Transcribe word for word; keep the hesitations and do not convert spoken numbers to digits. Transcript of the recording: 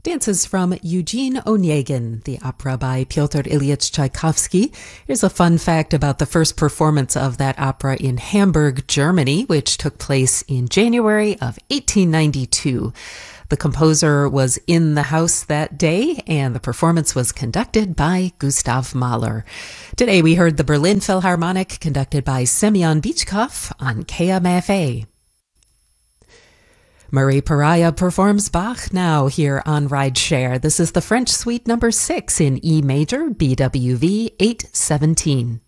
Dances from Eugene Onegin, the opera by Pyotr Ilyich Tchaikovsky. Here's a fun fact about the first performance of that opera in Hamburg, Germany, which took place in January of eighteen ninety-two. The composer was in the house that day, and the performance was conducted by Gustav Mahler. Today we heard the Berlin Philharmonic, conducted by Semyon Bychkov on K M F A. Marie Peraya performs Bach now here on Rideshare. This is the French Suite number six in E major, B W V eight seventeen.